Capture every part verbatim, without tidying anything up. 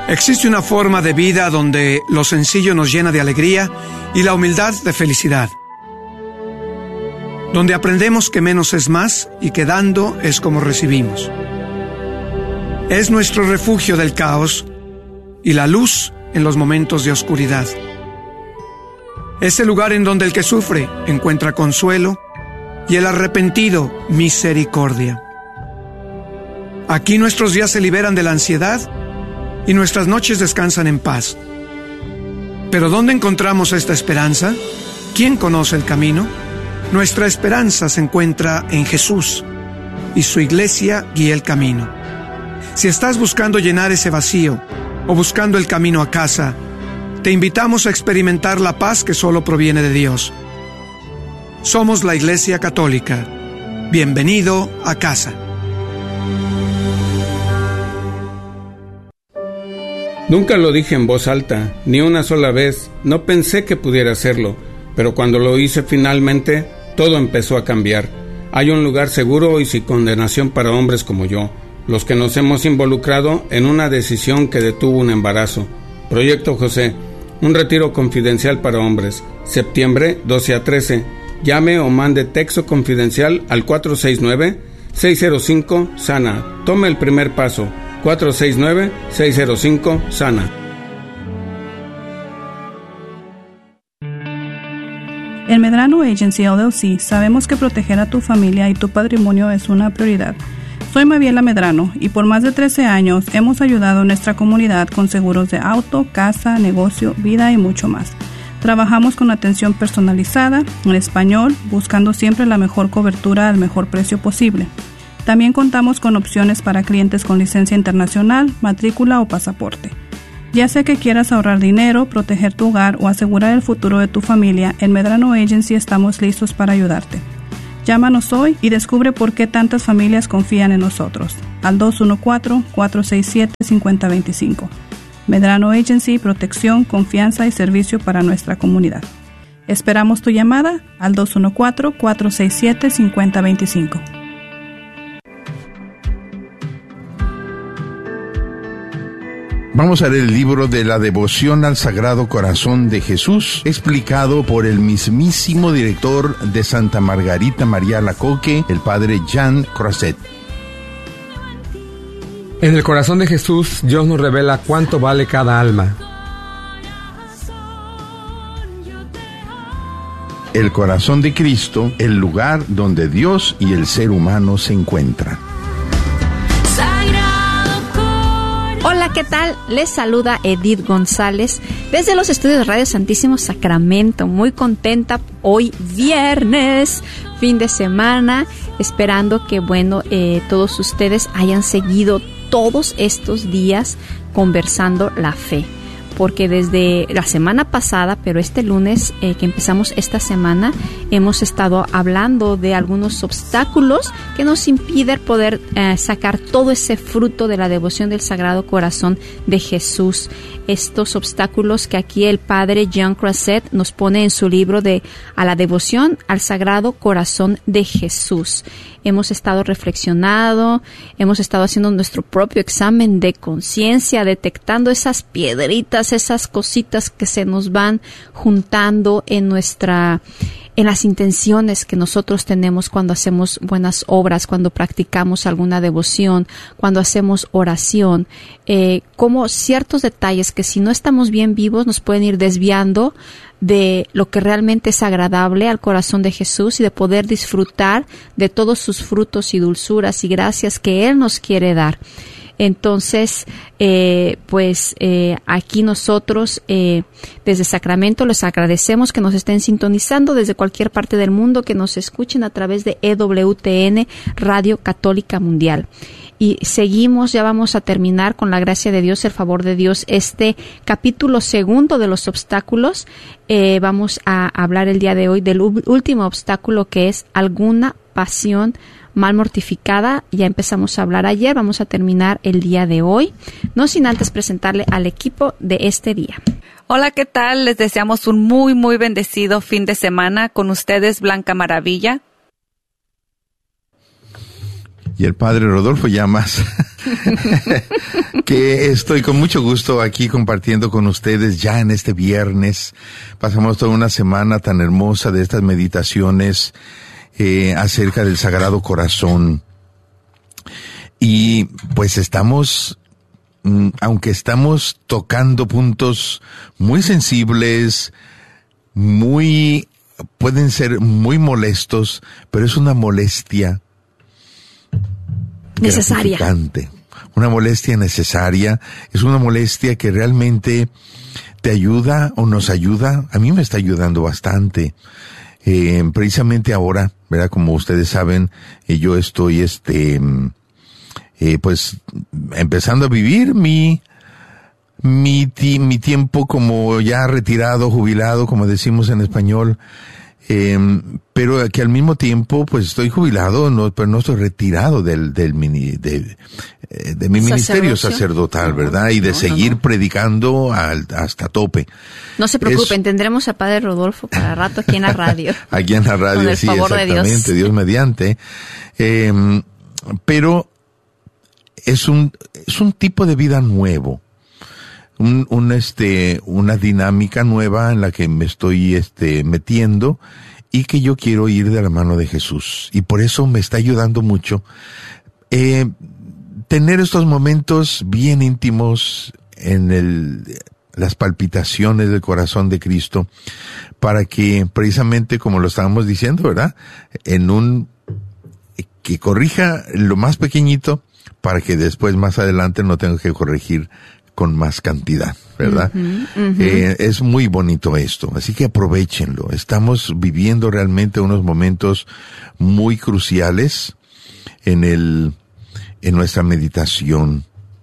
Existe una forma de vida donde lo sencillo nos llena de alegría y la humildad de felicidad. Donde aprendemos que menos es más y que dando es como recibimos. Es nuestro refugio del caos y la luz en los momentos de oscuridad. Es el lugar en donde el que sufre encuentra consuelo y el arrepentido misericordia. Aquí nuestros días se liberan de la ansiedad y nuestras noches descansan en paz. ¿Pero dónde encontramos esta esperanza? ¿Quién conoce el camino? Nuestra esperanza se encuentra en Jesús y su iglesia guía el camino. Si estás buscando llenar ese vacío o buscando el camino a casa, te invitamos a experimentar la paz que solo proviene de Dios. Somos la Iglesia Católica. Bienvenido a casa. Nunca lo dije en voz alta, ni una sola vez. No pensé que pudiera hacerlo, pero cuando lo hice finalmente, todo empezó a cambiar. Hay un lugar seguro y sin condenación para hombres como yo, los que nos hemos involucrado en una decisión que detuvo un embarazo. Proyecto José, un retiro confidencial para hombres, septiembre doce a trece. Llame o mande texto confidencial al cuatro seis nueve, seis cero cinco, SANA. Tome el primer paso. cuatro seis nueve, seis cero cinco, SANA. En Medrano Agency L L C sabemos que proteger a tu familia y tu patrimonio es una prioridad. Soy Mabiela Medrano y por más de trece años hemos ayudado a nuestra comunidad con seguros de auto, casa, negocio, vida y mucho más. Trabajamos con atención personalizada, en español, buscando siempre la mejor cobertura al mejor precio posible. También contamos con opciones para clientes con licencia internacional, matrícula o pasaporte. Ya sea que quieras ahorrar dinero, proteger tu hogar o asegurar el futuro de tu familia, en Medrano Agency estamos listos para ayudarte. Llámanos hoy y descubre por qué tantas familias confían en nosotros. Al dos uno cuatro, cuatro seis siete, cinco cero dos cinco. Medrano Agency, protección, confianza y servicio para nuestra comunidad. Esperamos tu llamada al dos uno cuatro, cuatro seis siete, cinco cero dos cinco. Vamos a leer el libro de la devoción al Sagrado Corazón de Jesús, explicado por el mismísimo director de Santa Margarita María Alacoque, el padre Jean Croisset. En el corazón de Jesús, Dios nos revela cuánto vale cada alma. El corazón de Cristo, el lugar donde Dios y el ser humano se encuentran. Hola, ¿qué tal? Les saluda Edith González desde los estudios de Radio Santísimo Sacramento. Muy contenta hoy viernes, fin de semana, esperando que, bueno, eh, todos ustedes hayan seguido todos estos días conversando la fe. Porque desde la semana pasada, pero este lunes eh, que empezamos esta semana, hemos estado hablando de algunos obstáculos que nos impiden poder eh, sacar todo ese fruto de la devoción del Sagrado Corazón de Jesús. Estos obstáculos que aquí el padre Jean Croisset nos pone en su libro de A la devoción al Sagrado Corazón de Jesús. Hemos estado reflexionando, hemos estado haciendo nuestro propio examen de conciencia, detectando esas piedritas, esas cositas que se nos van juntando en nuestra, en las intenciones que nosotros tenemos cuando hacemos buenas obras, cuando practicamos alguna devoción, cuando hacemos oración, eh, como ciertos detalles que si no estamos bien vivos nos pueden ir desviando de lo que realmente es agradable al corazón de Jesús y de poder disfrutar de todos sus frutos y dulzuras y gracias que Él nos quiere dar. Entonces, eh, pues eh, aquí nosotros eh, desde Sacramento les agradecemos que nos estén sintonizando desde cualquier parte del mundo, que nos escuchen a través de E W T N Radio Católica Mundial. Y seguimos, ya vamos a terminar con la gracia de Dios, el favor de Dios, este capítulo segundo de los obstáculos. Eh, vamos a hablar el día de hoy del último obstáculo, que es alguna pasión mal mortificada. Ya empezamos a hablar ayer, vamos a terminar el día de hoy, no sin antes presentarle al equipo de este día. Hola, ¿qué tal? Les deseamos un muy, muy bendecido fin de semana. Con ustedes, Blanca Maravilla. y el padre Rodolfo Llamas, que estoy con mucho gusto aquí compartiendo con ustedes ya en este viernes. Pasamos toda una semana tan hermosa de estas meditaciones eh, acerca del Sagrado Corazón. Y pues estamos, aunque estamos tocando puntos muy sensibles, muy, pueden ser muy molestos, pero es una molestia necesaria. Una molestia necesaria, es una molestia que realmente te ayuda o nos ayuda. A mí me está ayudando bastante. Eh, precisamente ahora, ¿verdad? Como ustedes saben, eh, yo estoy, este, eh, pues, empezando a vivir mi, mi, ti, mi tiempo como ya retirado, jubilado, como decimos en español. Eh, pero que al mismo tiempo, pues estoy jubilado, no, pero no estoy retirado del, del mini, de, de mi ministerio sacerdotal, ¿verdad? Y de no, seguir no, no. predicando al, hasta tope. No se preocupen, es, tendremos a Padre Rodolfo para rato aquí en la radio. Aquí en la radio, Con el sí, favor exactamente, de Dios. Dios mediante. Eh, pero es un, es un tipo de vida nuevo. Un, un, este, una dinámica nueva en la que me estoy, este, metiendo y que yo quiero ir de la mano de Jesús. Y por eso me está ayudando mucho, eh, tener estos momentos bien íntimos en el, las palpitaciones del corazón de Cristo, para que precisamente, como lo estábamos diciendo, ¿verdad? En un, que corrija lo más pequeñito, para que después, más adelante, no tenga que corregir con más cantidad, ¿verdad? Uh-huh, uh-huh. Eh, es muy bonito esto, así que aprovechenlo. Estamos viviendo realmente unos momentos muy cruciales en el, en nuestra meditación.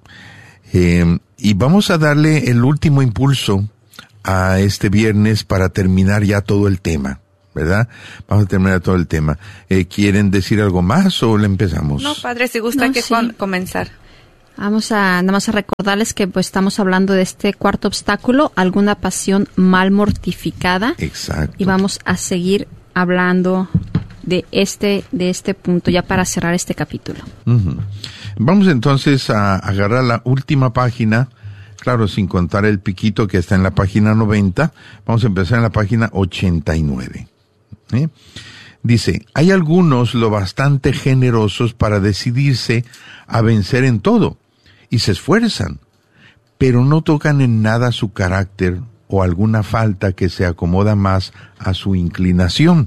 Eh, y vamos a darle el último impulso a este viernes para terminar ya todo el tema, ¿verdad? Vamos a terminar todo el tema. Eh, ¿Quieren decir algo más o le empezamos? No, padre, si gusta no, que sí. comenzar. Vamos a nada más a recordarles que pues estamos hablando de este cuarto obstáculo, alguna pasión mal mortificada. Exacto. Y vamos a seguir hablando de este de este punto ya para cerrar este capítulo. Uh-huh. Vamos entonces a agarrar la última página, claro, sin contar el piquito que está en la página noventa. Vamos a empezar en la página ochenta y nueve. ¿Eh? Dice, hay algunos lo bastante generosos para decidirse a vencer en todo, y se esfuerzan, pero no tocan en nada su carácter o alguna falta que se acomoda más a su inclinación.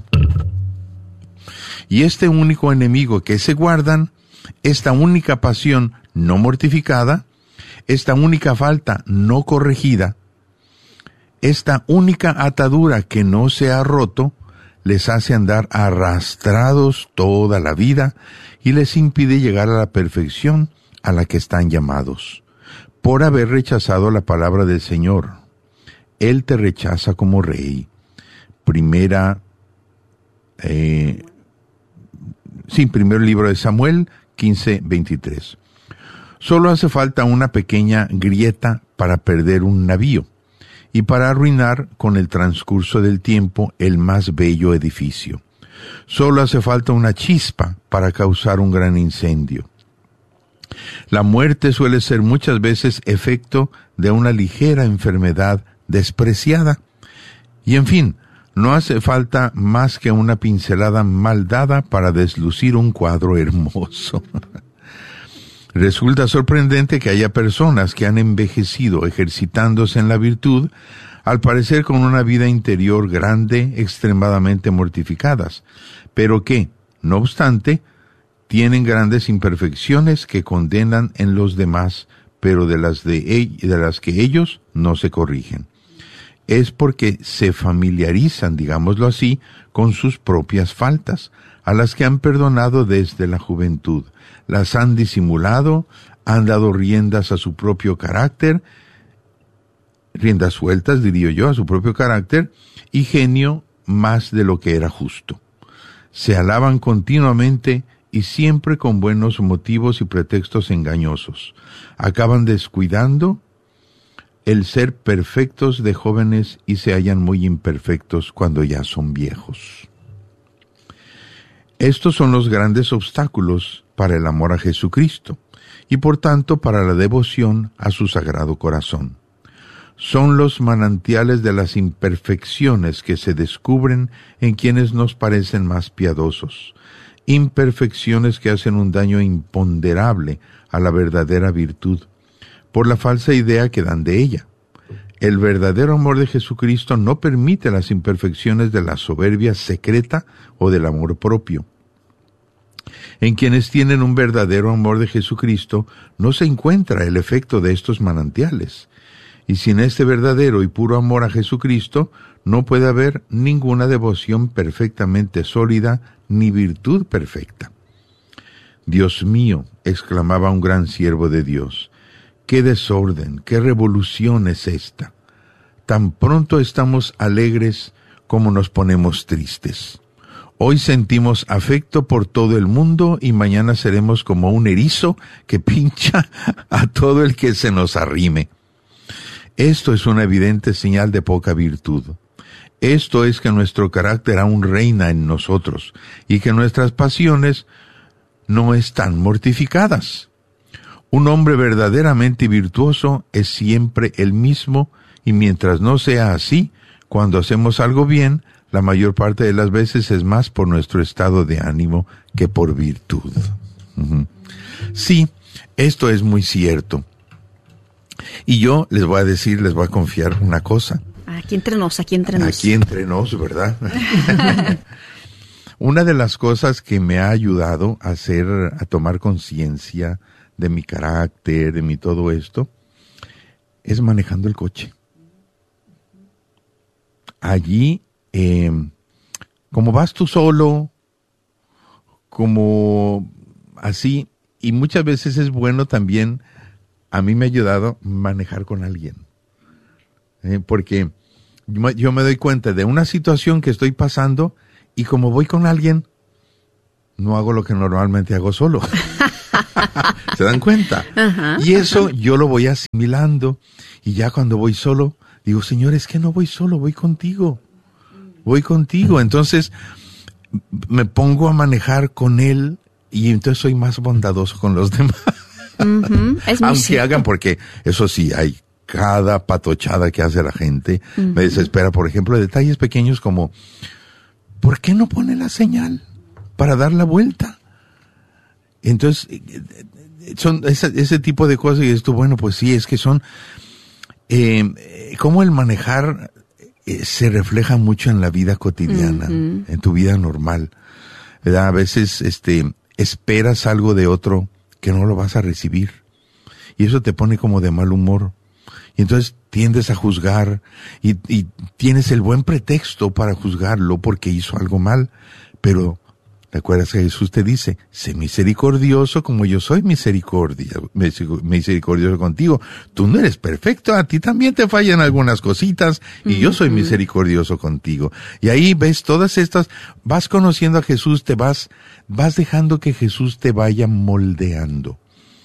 Y este único enemigo que se guardan, esta única pasión no mortificada, esta única falta no corregida, esta única atadura que no se ha roto, les hace andar arrastrados toda la vida y les impide llegar a la perfección a la que están llamados, por haber rechazado la palabra del Señor. Él te rechaza como rey. Primera, eh, sí, primer libro de Samuel, quince veintitrés. Solo hace falta una pequeña grieta para perder un navío y para arruinar con el transcurso del tiempo el más bello edificio. Solo hace falta una chispa para causar un gran incendio. La muerte suele ser muchas veces efecto de una ligera enfermedad despreciada. Y en fin, no hace falta más que una pincelada mal dada para deslucir un cuadro hermoso. Resulta sorprendente que haya personas que han envejecido ejercitándose en la virtud, al parecer con una vida interior grande, extremadamente mortificadas, pero que, no obstante, tienen grandes imperfecciones que condenan en los demás, pero de las, de, de las que ellos no se corrigen. Es porque se familiarizan, digámoslo así, con sus propias faltas, a las que han perdonado desde la juventud, las han disimulado, han dado riendas a su propio carácter, riendas sueltas, diría yo, a su propio carácter, y genio más de lo que era justo. Se alaban continuamente y siempre con buenos motivos y pretextos engañosos. Acaban descuidando el ser perfectos de jóvenes y se hallan muy imperfectos cuando ya son viejos. Estos son los grandes obstáculos para el amor a Jesucristo y por tanto para la devoción a su Sagrado Corazón. Son los manantiales de las imperfecciones que se descubren en quienes nos parecen más piadosos, imperfecciones que hacen un daño imponderable a la verdadera virtud, por la falsa idea que dan de ella. El verdadero amor de Jesucristo no permite las imperfecciones de la soberbia secreta o del amor propio. En quienes tienen un verdadero amor de Jesucristo no se encuentra el efecto de estos manantiales. Y sin este verdadero y puro amor a Jesucristo no puede haber ninguna devoción perfectamente sólida ni virtud perfecta. Dios mío, exclamaba un gran siervo de Dios, qué desorden, qué revolución es esta. Tan pronto estamos alegres como nos ponemos tristes. Hoy sentimos afecto por todo el mundo y mañana seremos como un erizo que pincha a todo el que se nos arrime. Esto es una evidente señal de poca virtud. Esto es que nuestro carácter aún reina en nosotros y que nuestras pasiones no están mortificadas. Un hombre verdaderamente virtuoso es siempre el mismo y mientras no sea así, cuando hacemos algo bien, la mayor parte de las veces es más por nuestro estado de ánimo que por virtud. Uh-huh. Sí, esto es muy cierto. Y yo les voy a decir, les voy a confiar una cosa. Aquí entre nos, aquí entre nos. Aquí entre nos, ¿verdad? Una de las cosas que me ha ayudado a hacer, a tomar conciencia de mi carácter, de mi todo esto, es manejando el coche. Allí, eh, como vas tú solo, como así, y muchas veces es bueno también, a mí me ha ayudado manejar con alguien. Eh, porque yo, yo me doy cuenta de una situación que estoy pasando y como voy con alguien, no hago lo que normalmente hago solo. ¿Se dan cuenta? Uh-huh. Y eso yo lo voy asimilando y ya cuando voy solo, digo, Señor, es que no voy solo, voy contigo. Voy contigo. Entonces me pongo a manejar con Él y entonces soy más bondadoso con los demás. Uh-huh. Es muy Aunque cierto. Hagan, porque eso sí, hay cada patochada que hace la gente, uh-huh. me desespera. Por ejemplo, detalles pequeños como, ¿por qué no pone la señal para dar la vuelta? Entonces, son ese, ese tipo de cosas y esto, bueno, pues sí, es que son, eh, como el manejar eh, se refleja mucho en la vida cotidiana, uh-huh. en tu vida normal, ¿verdad? A veces, este, esperas algo de otro que no lo vas a recibir. Y eso te pone como de mal humor. Y entonces tiendes a juzgar y, y tienes el buen pretexto para juzgarlo porque hizo algo mal. Pero, ¿te acuerdas que Jesús te dice? Sé misericordioso como yo soy misericordia, misericordioso contigo. Tú no eres perfecto, a ti también te fallan algunas cositas y uh-huh. yo soy misericordioso contigo. Y ahí ves todas estas, vas conociendo a Jesús, te vas, vas dejando que Jesús te vaya moldeando.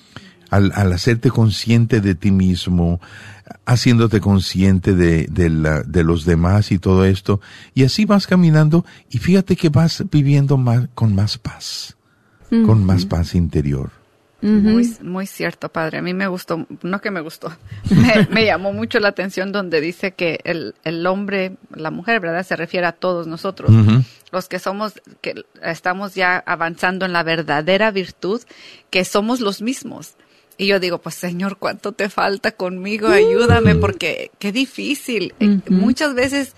Al, al hacerte consciente de ti mismo, haciéndote consciente de, de, la, de los demás y todo esto, y así vas caminando y fíjate que vas viviendo más, con más paz, uh-huh. con más paz interior. Uh-huh. Muy, muy cierto, padre. A mí me gustó, no que me gustó, me, me llamó mucho la atención donde dice que el, el hombre, la mujer, ¿verdad? Se refiere a todos nosotros, uh-huh. los que somos, que estamos ya avanzando en la verdadera virtud, que somos los mismos. Y yo digo, pues Señor, ¿cuánto te falta conmigo? Ayúdame, porque qué difícil. Uh-huh. Muchas veces,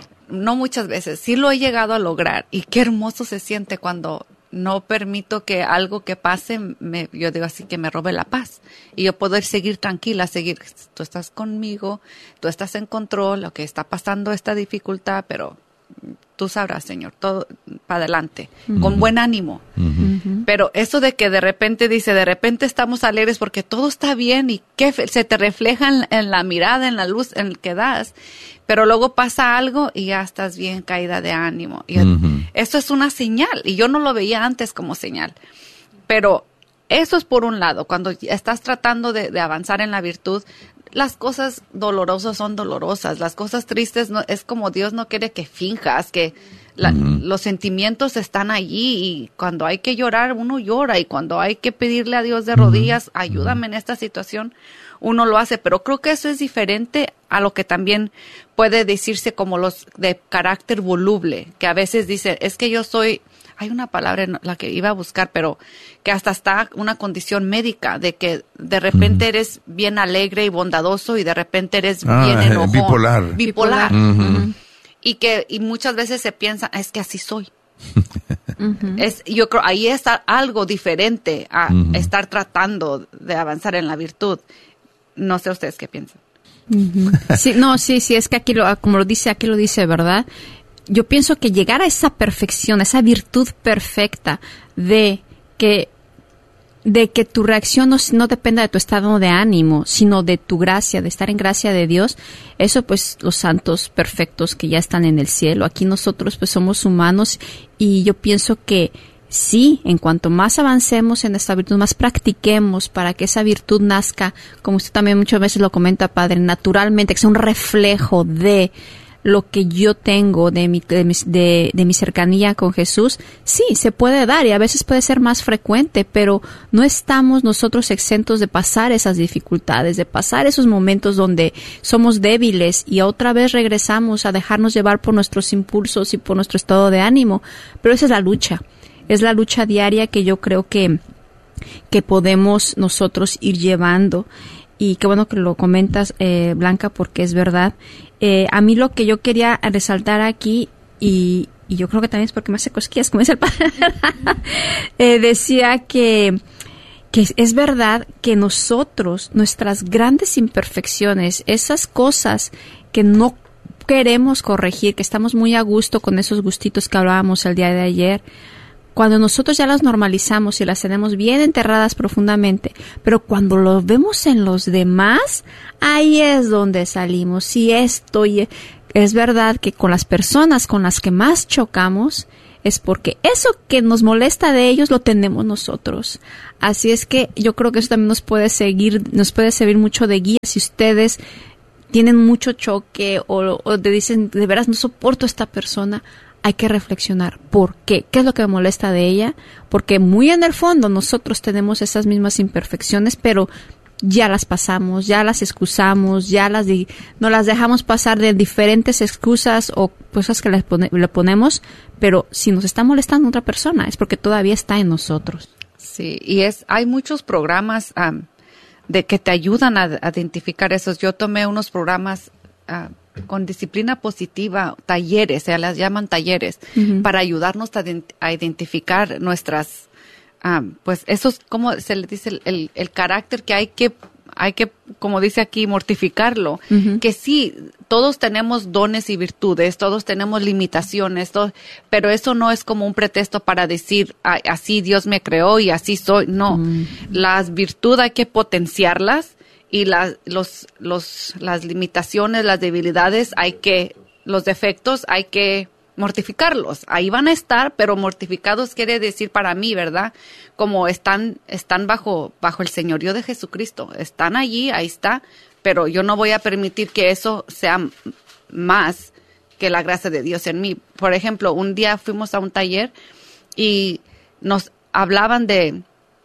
no muchas veces, sí lo he llegado a lograr. Y qué hermoso se siente cuando no permito que algo que pase, me, yo digo así, que me robe la paz. Y yo poder seguir tranquila, seguir, tú estás conmigo, tú estás en control, lo que está pasando, esta dificultad, pero tú sabrás, Señor, todo para adelante, uh-huh. con buen ánimo. Uh-huh. Pero eso de que de repente dice, de repente estamos alegres porque todo está bien y que se te refleja en, en la mirada, en la luz en que das, pero luego pasa algo y ya estás bien caída de ánimo. Y uh-huh. eso es una señal y yo no lo veía antes como señal. Pero eso es por un lado, cuando estás tratando de, de avanzar en la virtud, las cosas dolorosas son dolorosas, las cosas tristes no, es como Dios no quiere que finjas, que La, uh-huh. Los sentimientos están allí y cuando hay que llorar, uno llora, y cuando hay que pedirle a Dios de rodillas, uh-huh. ayúdame en esta situación, uno lo hace. Pero creo que eso es diferente a lo que también puede decirse como los de carácter voluble, que a veces dice, es que yo soy, hay una palabra en la que iba a buscar, pero que hasta está una condición médica, de que de repente uh-huh. eres bien alegre y bondadoso y de repente eres ah, bien enojón. Bipolar. Bipolar. Uh-huh. Uh-huh. Y que y muchas veces se piensa, es que así soy. uh-huh. Es, yo creo ahí está algo diferente a uh-huh. estar tratando de avanzar en la virtud. No sé ustedes qué piensan. Uh-huh. Sí, no, sí, sí, es que aquí, lo, como lo dice, aquí lo dice, ¿verdad? Yo pienso que llegar a esa perfección, a esa virtud perfecta de que de que tu reacción no, no dependa de tu estado de ánimo, sino de tu gracia, de estar en gracia de Dios, eso pues los santos perfectos que ya están en el cielo. Aquí nosotros pues somos humanos y yo pienso que sí, en cuanto más avancemos en esta virtud, más practiquemos para que esa virtud nazca, como usted también muchas veces lo comenta, Padre, naturalmente, que sea un reflejo de lo que yo tengo de mi, de mi, de, de mi cercanía con Jesús, sí, se puede dar y a veces puede ser más frecuente, pero no estamos nosotros exentos de pasar esas dificultades, de pasar esos momentos donde somos débiles y otra vez regresamos a dejarnos llevar por nuestros impulsos y por nuestro estado de ánimo, pero esa es la lucha, es la lucha diaria que yo creo que, que podemos nosotros ir llevando. Y qué bueno que lo comentas, eh, Blanca, porque es verdad. Eh, a mí lo que yo quería resaltar aquí, y, y yo creo que también es porque me hace cosquillas, como dice el padre, eh, decía que, que es verdad que nosotros, nuestras grandes imperfecciones, esas cosas que no queremos corregir, que estamos muy a gusto con esos gustitos que hablábamos el día de ayer, cuando nosotros ya las normalizamos y las tenemos bien enterradas profundamente, pero cuando lo vemos en los demás, ahí es donde salimos. Y esto y es verdad que con las personas con las que más chocamos es porque eso que nos molesta de ellos lo tenemos nosotros. Así es que yo creo que eso también nos puede seguir, nos puede servir mucho de guía. Si ustedes tienen mucho choque o, o te dicen, de veras no soporto a esta persona, hay que reflexionar. ¿Por qué? ¿Qué es lo que me molesta de ella? Porque muy en el fondo nosotros tenemos esas mismas imperfecciones, pero ya las pasamos, ya las excusamos, ya las di- no las dejamos pasar de diferentes excusas o cosas que le, pone- le ponemos, pero si nos está molestando otra persona es porque todavía está en nosotros. Sí, y es hay muchos programas um, de que te ayudan a, a identificar esos. Yo tomé unos programas uh, con disciplina positiva, talleres, se las llaman talleres, uh-huh. para ayudarnos a, a identificar nuestras, um, pues esos, ¿cómo se le dice? El, el, el carácter que hay que, hay que, como dice aquí, mortificarlo. Uh-huh. Que sí, todos tenemos dones y virtudes, todos tenemos limitaciones, todo, pero eso no es como un pretexto para decir, así Dios me creó y así soy. No, uh-huh. Las virtudes hay que potenciarlas. Y las, los, los, las limitaciones, las debilidades, hay que, los defectos, hay que mortificarlos. Ahí van a estar, pero mortificados quiere decir para mí, ¿verdad? Como están, están bajo, bajo el señorío de Jesucristo. Están allí, ahí está, pero yo no voy a permitir que eso sea más que la gracia de Dios en mí. Por ejemplo, un día fuimos a un taller y nos hablaban de,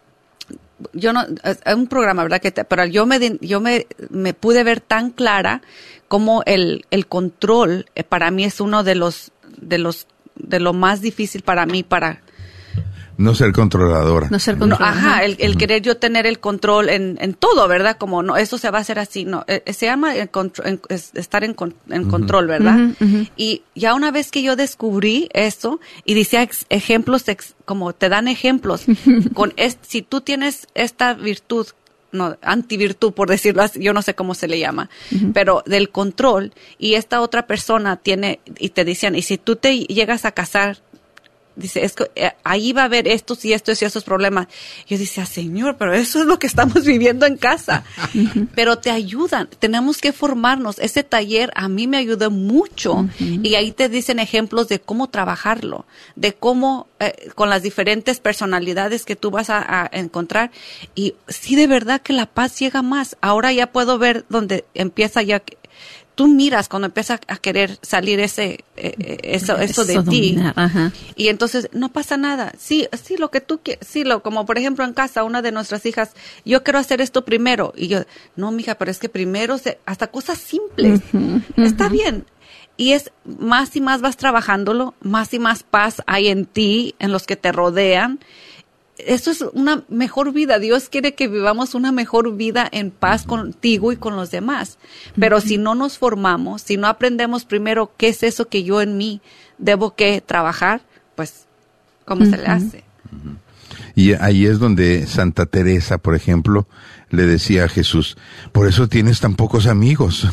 yo no, es un programa, ¿verdad? Que te, pero yo me, yo me, me pude ver tan clara como el, el control eh, para mí es uno de los, de los, de lo más difícil para mí para no ser controladora. No ser controladora. No, ajá, el, el uh-huh. querer yo tener el control en, en todo, ¿verdad? Como no, eso se va a hacer así, no, eh, se llama el contro, en, es, estar en, en uh-huh. control, ¿verdad? Uh-huh, uh-huh. Y ya una vez que yo descubrí eso y decía ex, ejemplos, ex, como te dan ejemplos, con es, si tú tienes esta virtud, no, antivirtud por decirlo así, yo no sé cómo se le llama, uh-huh. pero del control, y esta otra persona tiene, y te decían, y si tú te llegas a casar, dice, es que eh, ahí va a haber estos y estos y esos problemas. Yo decía, Señor, pero eso es lo que estamos viviendo en casa. Uh-huh. Pero te ayudan, tenemos que formarnos. Ese taller a mí me ayudó mucho. Uh-huh. Y ahí te dicen ejemplos de cómo trabajarlo, de cómo, eh, con las diferentes personalidades que tú vas a, a encontrar. Y sí, de verdad que la paz llega más. Ahora ya puedo ver donde empieza ya tú miras cuando empieza a querer salir ese eh, eso eso de ti. Ajá. Y entonces no pasa nada. Sí, sí, lo que tú quieres. Sí, lo, como por ejemplo en casa, una de nuestras hijas, yo quiero hacer esto primero. Y yo, no, mija, pero es que primero, se, hasta cosas simples. Uh-huh, Está uh-huh. bien. Y es más y más vas trabajándolo, más y más paz hay en ti, en los que te rodean. Eso es una mejor vida. Dios quiere que vivamos una mejor vida en paz contigo y con los demás. Pero uh-huh. si no nos formamos, si no aprendemos primero qué es eso que yo en mí debo que trabajar, pues, ¿cómo uh-huh. se le hace? Uh-huh. Y ahí es donde Santa Teresa, por ejemplo, le decía a Jesús, por eso tienes tan pocos amigos.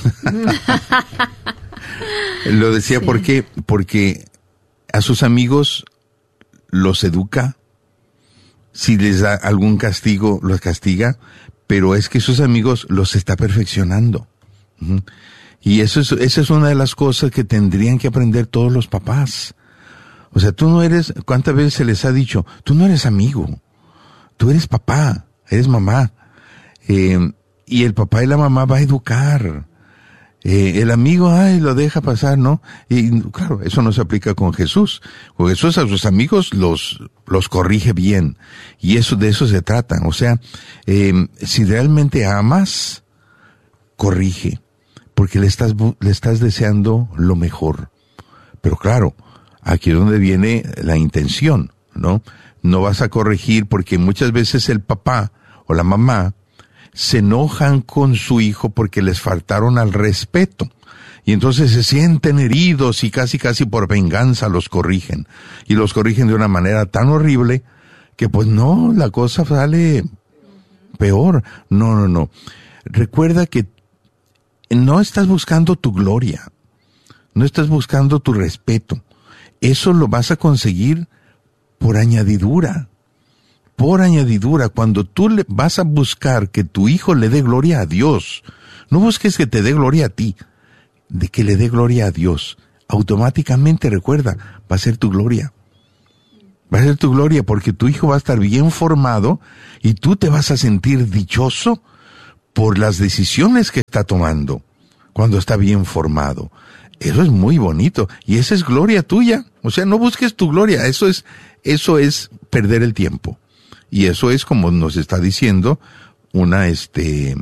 Lo decía sí. porque, porque a sus amigos los educa, si les da algún castigo, los castiga, pero es que sus amigos los está perfeccionando. Uh-huh. Y eso es, esa es una de las cosas que tendrían que aprender todos los papás. O sea, tú no eres, ¿cuántas veces se les ha dicho? Tú no eres amigo, tú eres papá, eres mamá. Eh, y el papá y la mamá va a educar. Eh, el amigo, ay, lo deja pasar, ¿no? Y claro, eso no se aplica con Jesús. Con Jesús a sus amigos los, los corrige bien. Y eso, de eso se trata. O sea, eh, si realmente amas, corrige. Porque le estás, le estás deseando lo mejor. Pero claro, aquí es donde viene la intención, ¿no? No vas a corregir porque muchas veces el papá o la mamá se enojan con su hijo porque les faltaron al respeto. Y entonces se sienten heridos y casi casi por venganza los corrigen. Y los corrigen de una manera tan horrible que pues no, la cosa sale peor. No, no, no. Recuerda que no estás buscando tu gloria. No estás buscando tu respeto. Eso lo vas a conseguir por añadidura. Por añadidura, cuando tú le vas a buscar que tu hijo le dé gloria a Dios, no busques que te dé gloria a ti, de que le dé gloria a Dios. Automáticamente, recuerda, va a ser tu gloria. Va a ser tu gloria porque tu hijo va a estar bien formado y tú te vas a sentir dichoso por las decisiones que está tomando cuando está bien formado. Eso es muy bonito y esa es gloria tuya. O sea, no busques tu gloria, eso es, eso es perder el tiempo. Y eso es, como nos está diciendo, una, este,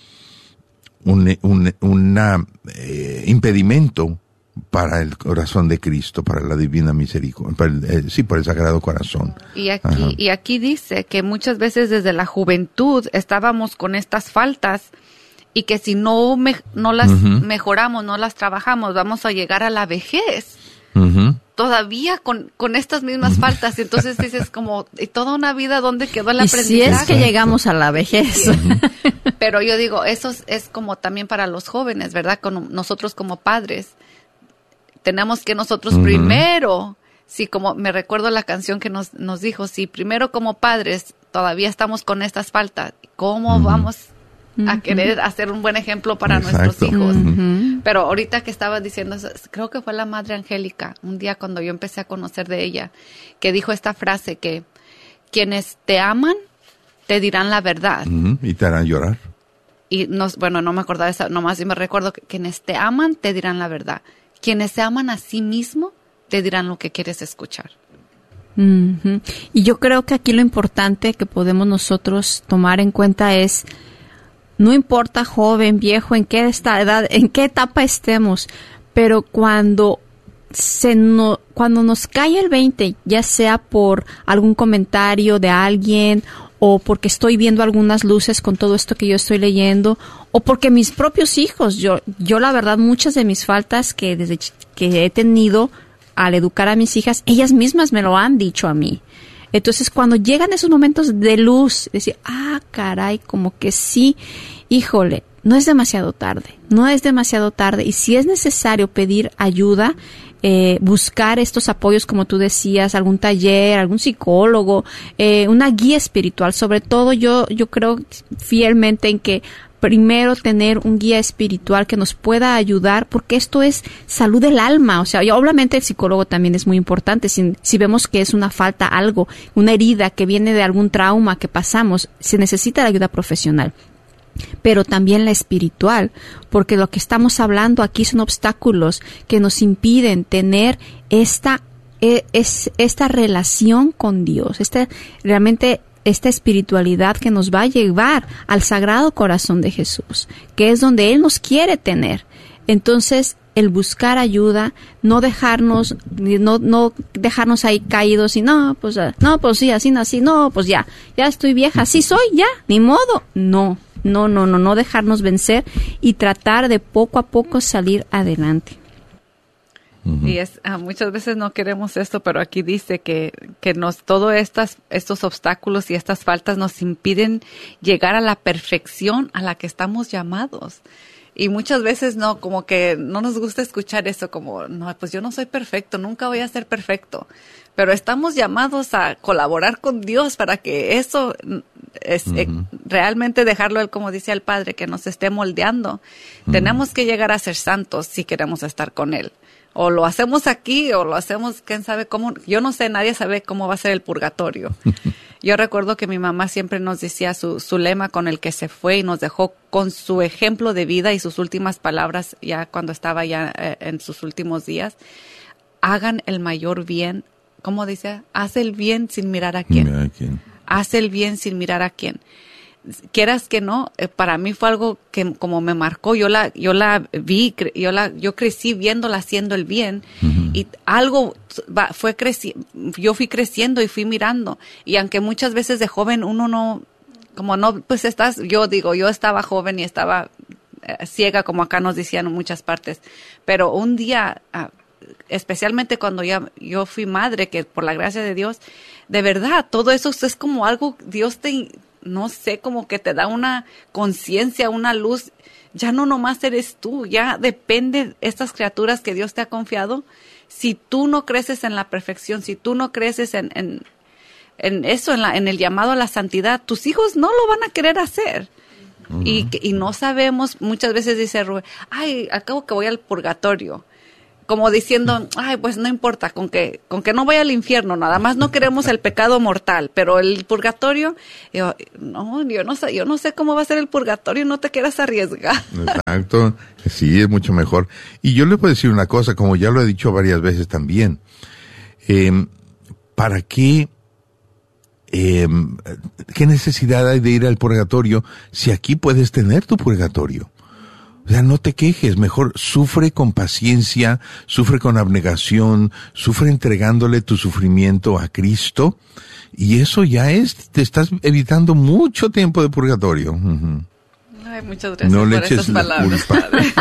un, un una, eh, impedimento para el corazón de Cristo, para la divina misericordia, para el, eh, sí, para el Sagrado Corazón. Y aquí, y aquí dice que muchas veces desde la juventud estábamos con estas faltas y que si no, me, no las uh-huh. mejoramos, no las trabajamos, vamos a llegar a la vejez. Uh-huh. Todavía con, con estas mismas uh-huh. faltas. Entonces dices como, ¿y toda una vida dónde quedó el y aprendizaje? Si es que llegamos a la vejez. Uh-huh. Pero yo digo, eso es, es como también para los jóvenes, ¿verdad? Con nosotros como padres, tenemos que nosotros uh-huh. primero, si como me recuerdo la canción que nos, nos dijo, si primero como padres todavía estamos con estas faltas, ¿cómo uh-huh. vamos a querer hacer un buen ejemplo para Exacto. nuestros hijos? Uh-huh. Pero ahorita que estaba diciendo eso, creo que fue la Madre Angélica, un día cuando yo empecé a conocer de ella, que dijo esta frase que quienes te aman te dirán la verdad. Uh-huh. Y te harán llorar. Y no, bueno, no me acordaba de eso, nomás sí me recuerdo que quienes te aman te dirán la verdad. Quienes se aman a sí mismo te dirán lo que quieres escuchar. Uh-huh. Y yo creo que aquí lo importante que podemos nosotros tomar en cuenta es, no importa joven, viejo, en qué esta edad, en qué etapa estemos, pero cuando se no, cuando nos cae el veinte, ya sea por algún comentario de alguien o porque estoy viendo algunas luces con todo esto que yo estoy leyendo, o porque mis propios hijos, yo, yo la verdad muchas de mis faltas que desde que he tenido al educar a mis hijas, ellas mismas me lo han dicho a mí. Entonces, cuando llegan esos momentos de luz, decir, ah, caray, como que sí, híjole, no es demasiado tarde, no es demasiado tarde. Y si es necesario pedir ayuda, eh, buscar estos apoyos, como tú decías, algún taller, algún psicólogo, eh, una guía espiritual. Sobre todo, yo, yo creo fielmente en que primero tener un guía espiritual que nos pueda ayudar, porque esto es salud del alma. O sea, y obviamente el psicólogo también es muy importante. Si, si vemos que es una falta, algo, una herida que viene de algún trauma que pasamos, se necesita la ayuda profesional. pero también la espiritual, porque lo que estamos hablando aquí son obstáculos que nos impiden tener esta, es, esta relación con Dios, esta, realmente esta espiritualidad que nos va a llevar al Sagrado Corazón de Jesús, que es donde Él nos quiere tener. Entonces, el buscar ayuda, no dejarnos, no, no dejarnos ahí caídos y no, pues, no, pues sí, así nací, no, pues ya, ya estoy vieja, así soy, ya, ni modo. No, no, no, no, no dejarnos vencer y tratar de poco a poco salir adelante. Uh-huh. Y es, uh, muchas veces no queremos esto, pero aquí dice que, que nos, todos estas, estos obstáculos y estas faltas nos impiden llegar a la perfección a la que estamos llamados. Y muchas veces no, como que no nos gusta escuchar eso, como, no, pues yo no soy perfecto, nunca voy a ser perfecto. Pero estamos llamados a colaborar con Dios para que eso es uh-huh. eh, realmente dejarlo Él, como dice el Padre, que nos esté moldeando. Uh-huh. Tenemos que llegar a ser santos si queremos estar con Él. O lo hacemos aquí, o lo hacemos, quién sabe cómo. Yo no sé, nadie sabe cómo va a ser el purgatorio. Yo recuerdo que mi mamá siempre nos decía su, su lema con el que se fue y nos dejó con su ejemplo de vida y sus últimas palabras ya cuando estaba ya eh, en sus últimos días. Hagan el mayor bien. ¿Cómo dice? Haz el bien sin mirar a quién. Mira a quién. Haz el bien sin mirar a quién. Quieras que no, eh, para mí fue algo que como me marcó. Yo la, yo la vi, cre, yo la, yo crecí viéndola haciendo el bien uh-huh. y algo va, fue creci, yo fui creciendo y fui mirando. Y aunque muchas veces de joven uno no, como no, pues estás, yo digo, yo estaba joven y estaba eh, ciega, como acá nos decían en muchas partes. Pero un día, uh, especialmente cuando ya yo fui madre, que por la gracia de Dios, de verdad, todo eso es como algo, Dios te, no sé, como que te da una conciencia, una luz. Ya no nomás eres tú, ya depende de estas criaturas que Dios te ha confiado. Si tú no creces en la perfección, si tú no creces en, en, en eso, en, la, en el llamado a la santidad, tus hijos no lo van a querer hacer. Uh-huh. Y, y no sabemos, muchas veces dice Rubén, ay, al cabo que voy al purgatorio. Como diciendo, ay, pues no importa, con que con que no vaya al infierno, nada más no queremos el pecado mortal, pero el purgatorio, yo, no, yo no sé, yo no sé cómo va a ser el purgatorio, no te quieras arriesgar. Exacto, sí, es mucho mejor. Y yo le puedo decir una cosa, como ya lo he dicho varias veces también, eh, ¿para qué, eh, qué necesidad hay de ir al purgatorio si aquí puedes tener tu purgatorio? O sea, no te quejes, mejor sufre con paciencia, sufre con abnegación, sufre entregándole tu sufrimiento a Cristo, y eso ya es, te estás evitando mucho tiempo de purgatorio. Uh-huh. Ay, muchas gracias no por esas palabras, padre.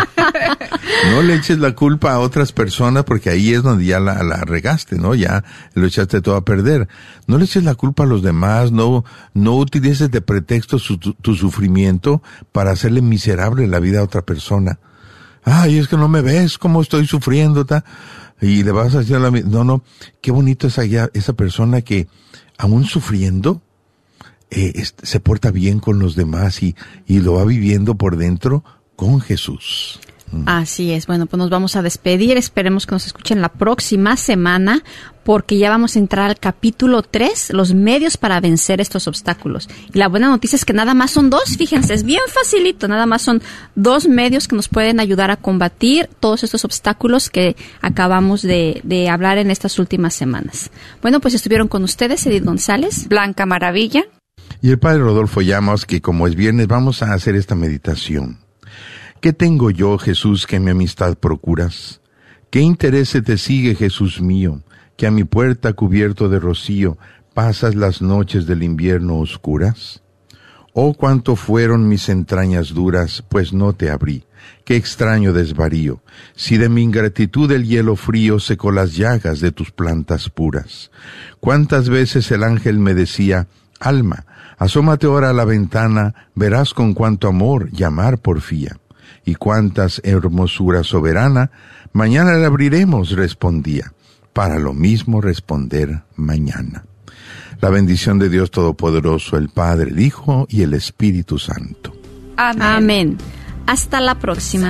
No le eches la culpa a otras personas, porque ahí es donde ya la, la regaste, ¿no? Ya lo echaste todo a perder. No le eches la culpa a los demás, no, no utilices de pretexto su, tu, tu sufrimiento para hacerle miserable la vida a otra persona. Ay, es que no me ves cómo estoy sufriendo, ta. Y le vas a decir a la, no, no, qué bonito es allá esa persona que, aún sufriendo, Eh, este, se porta bien con los demás y, y lo va viviendo por dentro con Jesús. Mm. Así es. Bueno, pues nos vamos a despedir. Esperemos que nos escuchen la próxima semana, porque ya vamos a entrar al capítulo tres, los medios para vencer estos obstáculos. Y la buena noticia es que nada más son dos, fíjense, es bien facilito, nada más son dos medios que nos pueden ayudar a combatir todos estos obstáculos que acabamos de, de hablar en estas últimas semanas. Bueno, pues estuvieron con ustedes Edith González, Blanca Maravilla y el Padre Rodolfo Llamas, que como es viernes vamos a hacer esta meditación. ¿Qué tengo yo, Jesús, que mi amistad procuras? ¿Qué interés te sigue, Jesús mío, que a mi puerta cubierto de rocío pasas las noches del invierno oscuras? Oh, cuánto fueron mis entrañas duras, pues no te abrí. Qué extraño desvarío, si de mi ingratitud el hielo frío secó las llagas de tus plantas puras. Cuántas veces el ángel me decía, alma, asómate ahora a la ventana, verás con cuánto amor llamar porfía. Y cuántas hermosura soberana, mañana la abriremos, respondía, para lo mismo responder mañana. La bendición de Dios Todopoderoso, el Padre, el Hijo y el Espíritu Santo. Amén. Amén. Hasta la próxima.